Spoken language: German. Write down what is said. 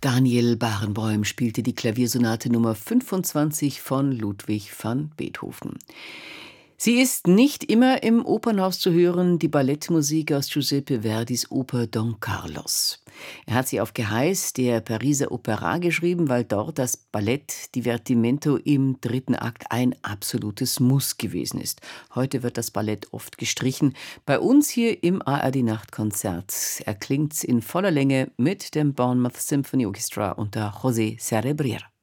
Daniel Barenboim spielte die Klaviersonate Nummer 25 von Ludwig van Beethoven. Sie ist nicht immer im Opernhaus zu hören, die Ballettmusik aus Giuseppe Verdis Oper Don Carlos. Er hat sie auf Geheiß der Pariser Opéra geschrieben, weil dort das Ballett Divertimento im 3. Akt ein absolutes Muss gewesen ist. Heute wird das Ballett oft gestrichen. Bei uns hier im ARD-Nachtkonzert erklingt's in voller Länge mit dem Bournemouth Symphony Orchestra unter José Cerebrier.